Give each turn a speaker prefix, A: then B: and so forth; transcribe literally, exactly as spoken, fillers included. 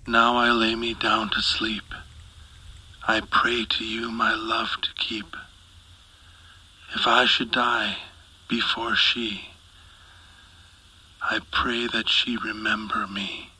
A: Now I lay me down to sleep. I pray to you my love to keep. If I should die before she, I pray that she remember me.